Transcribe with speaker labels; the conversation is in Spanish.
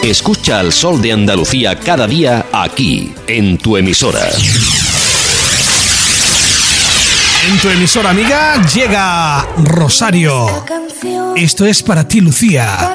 Speaker 1: Escucha al Sol de Andalucía cada día aquí, en tu emisora.
Speaker 2: En tu emisora amiga llega Rosario. Esto es para ti, Lucía.